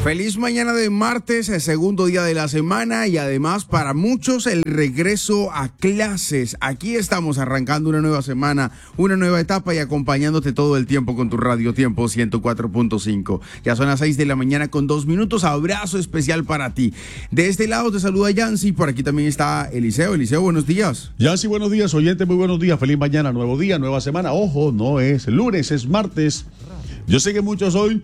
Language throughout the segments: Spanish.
Feliz mañana de martes, el segundo día de la semana y además para muchos el regreso a clases. Aquí estamos arrancando una nueva semana, una nueva etapa y acompañándote todo el tiempo con tu Radio Tiempo 104.5. Ya son las 6 de la mañana con 2 minutos. Abrazo especial para ti. De este lado te saluda Yancy, por aquí también está Eliseo. Eliseo, buenos días. Yancy, buenos días, oyente, muy buenos días. Feliz mañana, nuevo día, nueva semana. Ojo, no es lunes, es martes. Yo sé que muchos hoy,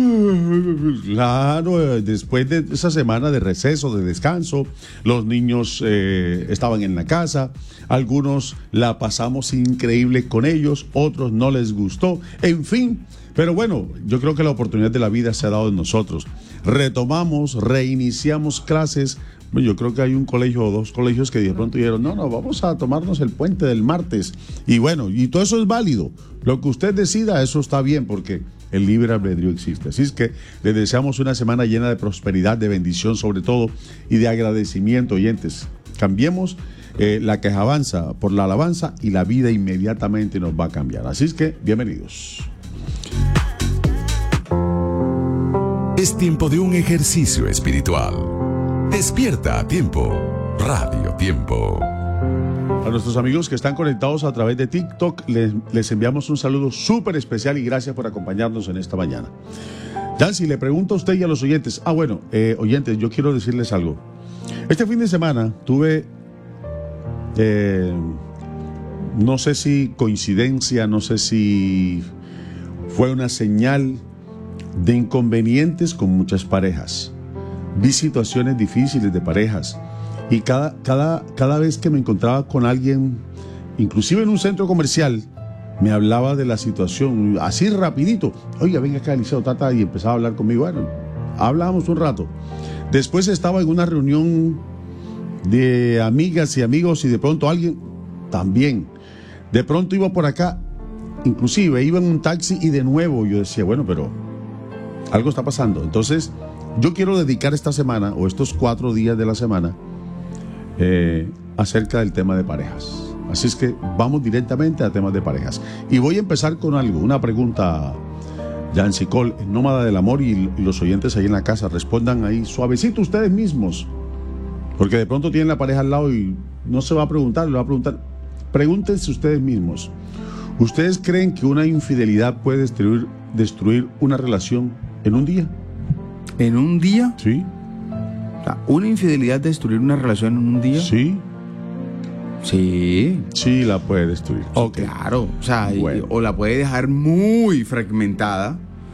claro, después de esa semana de receso, de descanso, los niños estaban en la casa, algunos la pasamos increíble con ellos, otros no les gustó, en fin. Pero bueno, yo creo que la oportunidad de la vida se ha dado en nosotros. Retomamos, reiniciamos clases. Yo creo que hay un colegio o dos colegios que de pronto dijeron, no, vamos a tomarnos el puente del martes. Y bueno, y todo eso es válido. Lo que usted decida, eso está bien, porque el libre albedrío existe. Así es que les deseamos una semana llena de prosperidad, de bendición sobre todo, y de agradecimiento, oyentes. Cambiemos la quejabanza por la alabanza y la vida inmediatamente nos va a cambiar. Así es que, bienvenidos. Es tiempo de un ejercicio espiritual. Despierta a tiempo. Radio Tiempo. A nuestros amigos que están conectados a través de TikTok, les enviamos un saludo súper especial y gracias por acompañarnos en esta mañana. Yancy, le pregunto a usted y a los oyentes. Oyentes, yo quiero decirles algo. Este fin de semana tuve, no sé si coincidencia, no sé si fue una señal de inconvenientes con muchas parejas. Vi situaciones difíciles de parejas y cada vez que me encontraba con alguien, inclusive en un centro comercial, me hablaba de la situación, así rapidito. Oiga, venga acá, Eliseo, tata, y empezaba a hablar conmigo. Bueno, hablábamos un rato. Después estaba en una reunión de amigas y amigos y de pronto alguien también. De pronto iba por acá, inclusive iba en un taxi y de nuevo yo decía, bueno, pero algo está pasando. Entonces, yo quiero dedicar esta semana o estos 4 días de la semana acerca del tema de parejas. Así es que vamos directamente a temas de parejas. Y voy a empezar con algo, una pregunta, Yancy Cole, el nómada del amor, y los oyentes ahí en la casa respondan ahí suavecito ustedes mismos. Porque de pronto tienen la pareja al lado y no se va a preguntar, le va a preguntar. Pregúntense ustedes mismos. ¿Ustedes creen que una infidelidad puede destruir una relación en un día? ¿En un día? Sí. O sea, ¿una infidelidad destruir una relación en un día? Sí. Sí. Sí, la puede destruir. Okay. Claro. O sea, bueno. O la puede dejar muy fragmentada.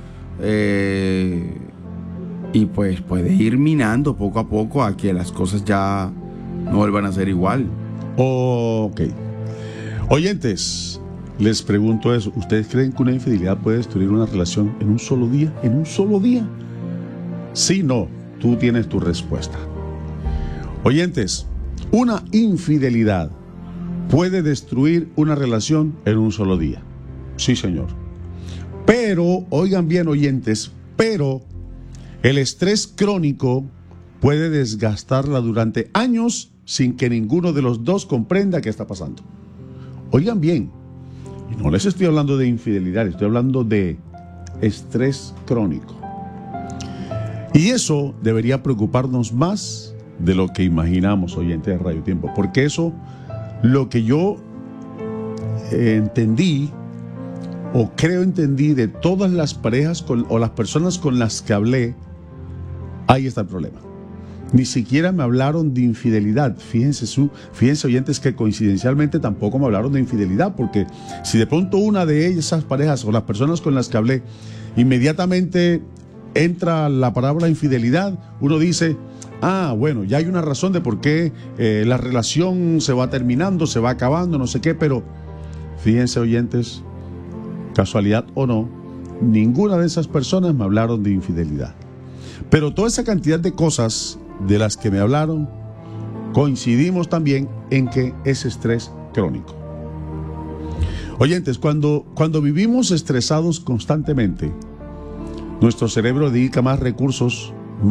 Y pues puede ir minando poco a poco a que las cosas ya no vuelvan a ser igual. Ok. Oyentes, les pregunto eso. ¿Ustedes creen que una infidelidad puede destruir una relación en un solo día? ¿En un solo día? Sí, no. Tú tienes tu respuesta. Oyentes, una infidelidad puede destruir una relación en un solo día. Sí, señor. Pero, oigan bien, oyentes, pero el estrés crónico puede desgastarla durante años sin que ninguno de los dos comprenda qué está pasando. Oigan bien, y no les estoy hablando de infidelidad, estoy hablando de estrés crónico. Y eso debería preocuparnos más de lo que imaginamos, oyentes de Radio Tiempo, porque eso, lo que yo entendí o entendí de todas las parejas o las personas con las que hablé, ahí está el problema. Ni siquiera me hablaron de infidelidad. Fíjense oyentes, que coincidencialmente tampoco me hablaron de infidelidad, porque si de pronto una de esas parejas o las personas con las que hablé inmediatamente entra la palabra infidelidad, uno dice, bueno, ya hay una razón de por qué la relación se va terminando, se va acabando, no sé qué, pero fíjense oyentes, casualidad o no, ninguna de esas personas me hablaron de infidelidad. Pero toda esa cantidad de cosas de las que me hablaron, coincidimos también en que es estrés crónico. Oyentes, cuando vivimos estresados constantemente, nuestro cerebro dedica más recursos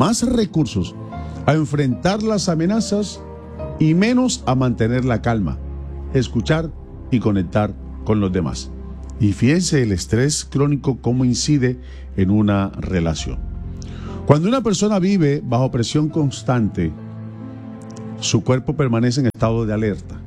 a enfrentar las amenazas y menos a mantener la calma, escuchar y conectar con los demás. Y fíjense el estrés crónico cómo incide en una relación. Cuando una persona vive bajo presión constante, su cuerpo permanece en estado de alerta.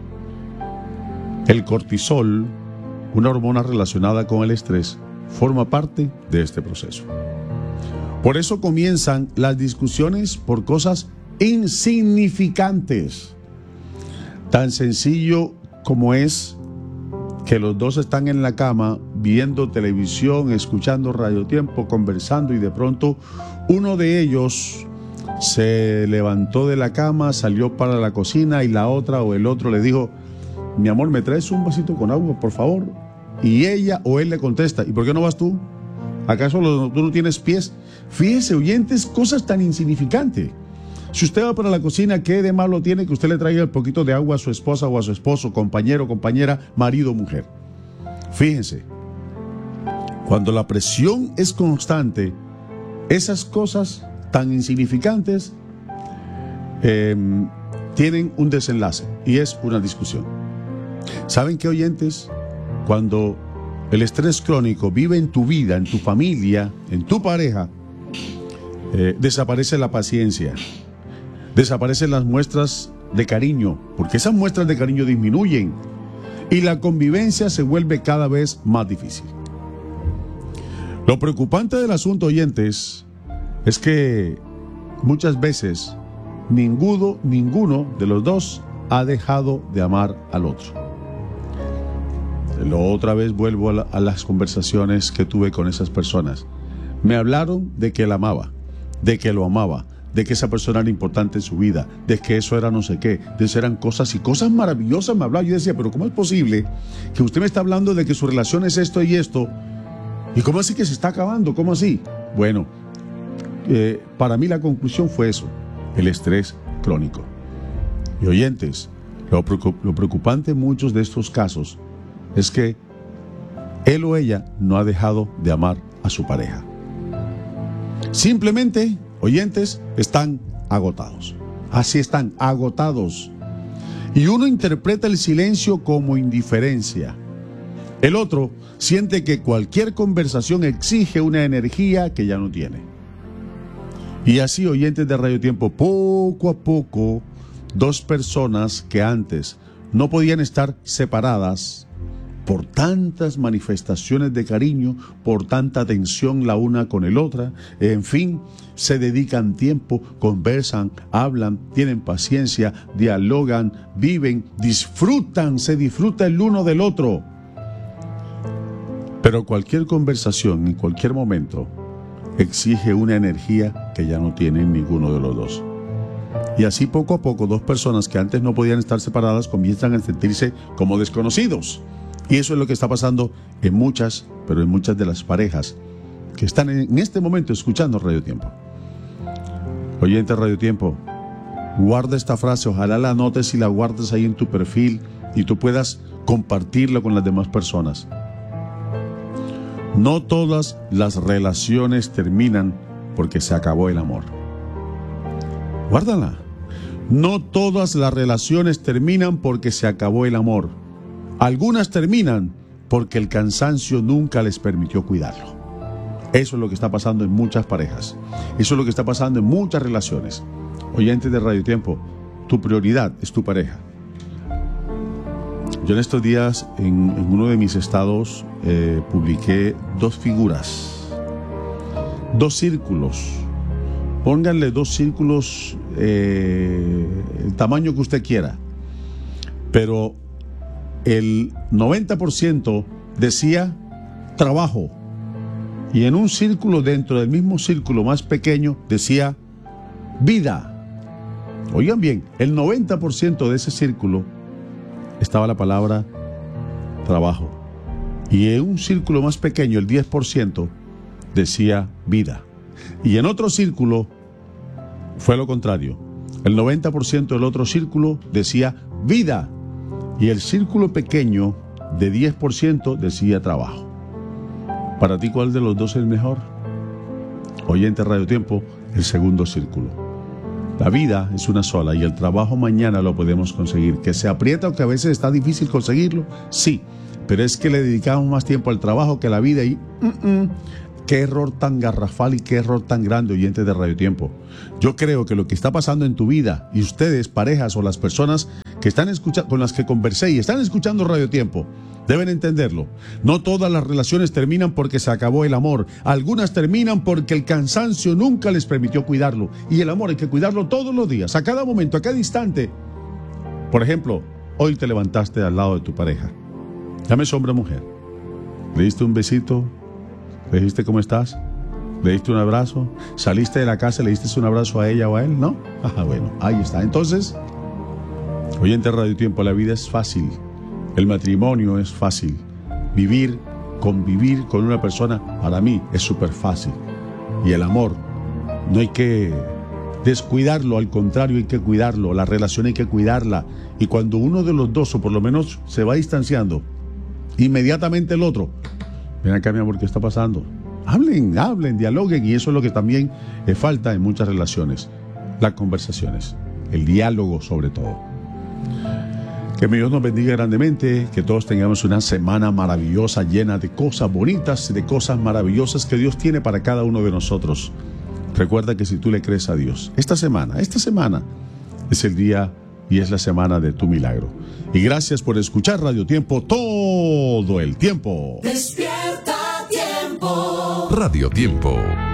El cortisol, una hormona relacionada con el estrés, forma parte de este proceso. Por eso comienzan las discusiones por cosas insignificantes. Tan sencillo como es que los dos están en la cama viendo televisión, escuchando Radio Tiempo, conversando, y de pronto uno de ellos se levantó de la cama, salió para la cocina, y la otra o el otro le dijo: mi amor, ¿me traes un vasito con agua, por favor? Y ella o él le contesta: ¿y por qué no vas tú? ¿Acaso tú no tienes pies? Fíjese, oyentes, cosas tan insignificantes. Si usted va para la cocina, ¿qué de malo tiene que usted le traiga el poquito de agua a su esposa o a su esposo, compañero, compañera, marido, mujer? Fíjense, cuando la presión es constante, esas cosas tan insignificantes tienen un desenlace, y es una discusión. ¿Saben qué, oyentes? Cuando el estrés crónico vive en tu vida, en tu familia, en tu pareja, desaparece la paciencia, desaparecen las muestras de cariño, porque esas muestras de cariño disminuyen y la convivencia se vuelve cada vez más difícil. Lo preocupante del asunto, oyentes, es que muchas veces ninguno de los dos ha dejado de amar al otro. Otra vez vuelvo a las conversaciones que tuve con esas personas. Me hablaron de que él amaba, de que lo amaba, de que esa persona era importante en su vida, de que eso era no sé qué, de eso eran cosas y cosas maravillosas me hablaba. Yo decía: pero ¿cómo es posible que usted me está hablando de que su relación es esto y esto? ¿Y cómo así que se está acabando? ¿Cómo así? Bueno, para mí la conclusión fue eso: el estrés crónico. Y oyentes, lo preocupante en muchos de estos casos es que él o ella no ha dejado de amar a su pareja. Simplemente, oyentes, están agotados. Así están, agotados. Y uno interpreta el silencio como indiferencia. El otro siente que cualquier conversación exige una energía que ya no tiene. Y así, oyentes de Radio Tiempo, poco a poco, dos personas que antes no podían estar separadas por tantas manifestaciones de cariño, por tanta tensión la una con el otra, en fin, se dedican tiempo, conversan, hablan, tienen paciencia, dialogan, viven, disfrutan, se disfruta el uno del otro. Pero cualquier conversación en cualquier momento exige una energía que ya no tienen ninguno de los dos. Y así poco a poco, dos personas que antes no podían estar separadas comienzan a sentirse como desconocidos. Y eso es lo que está pasando en muchas de las parejas que están en este momento escuchando Radio Tiempo. Oyente Radio Tiempo, guarda esta frase, ojalá la anotes y la guardes ahí en tu perfil y tú puedas compartirla con las demás personas. No todas las relaciones terminan porque se acabó el amor. Guárdala. No todas las relaciones terminan porque se acabó el amor. Algunas terminan porque el cansancio nunca les permitió cuidarlo. Eso es lo que está pasando en muchas parejas. Eso es lo que está pasando en muchas relaciones. Oyentes de Radio Tiempo, tu prioridad es tu pareja. Yo en estos días, en uno de mis estados, publiqué dos figuras, dos círculos. Pónganle dos círculos, el tamaño que usted quiera. Pero el 90% decía trabajo. Y en un círculo, dentro del mismo círculo más pequeño, decía vida. Oigan bien, el 90% de ese círculo estaba la palabra trabajo. Y en un círculo más pequeño, el 10%, decía vida. Y en otro círculo fue lo contrario. El 90% del otro círculo decía vida. Y el círculo pequeño de 10% decía trabajo. Para ti, ¿cuál de los dos es el mejor? Oyente Radio Tiempo, el segundo círculo. La vida es una sola y el trabajo mañana lo podemos conseguir. ¿Que se aprieta o que a veces está difícil conseguirlo? Sí, pero es que le dedicamos más tiempo al trabajo que a la vida y Qué error tan garrafal y qué error tan grande, oyentes de Radio Tiempo. Yo creo que lo que está pasando en tu vida, y ustedes, parejas o las personas que están escuchando, con las que conversé y están escuchando Radio Tiempo, deben entenderlo. No todas las relaciones terminan porque se acabó el amor. Algunas terminan porque el cansancio nunca les permitió cuidarlo. Y el amor hay que cuidarlo todos los días, a cada momento, a cada instante. Por ejemplo, hoy te levantaste al lado de tu pareja. Llámese hombre o mujer. Le diste un besito. ¿Le dijiste cómo estás? ¿Le diste un abrazo? ¿Saliste de la casa y le diste un abrazo a ella o a él? ¿No? Bueno, ahí está. Entonces, oyente de Radio Tiempo, la vida es fácil. El matrimonio es fácil. Convivir con una persona, para mí, es súper fácil. Y el amor, no hay que descuidarlo, al contrario, hay que cuidarlo. La relación hay que cuidarla. Y cuando uno de los dos, o por lo menos se va distanciando, inmediatamente el otro, ven acá, mi amor, ¿qué está pasando? Hablen, dialoguen, y eso es lo que también falta en muchas relaciones. Las conversaciones, el diálogo sobre todo. Que mi Dios nos bendiga grandemente, que todos tengamos una semana maravillosa, llena de cosas bonitas, de cosas maravillosas que Dios tiene para cada uno de nosotros. Recuerda que si tú le crees a Dios, esta semana es el día y es la semana de tu milagro. Y gracias por escuchar Radio Tiempo todo el tiempo. Despierta Tiempo. Radio Tiempo.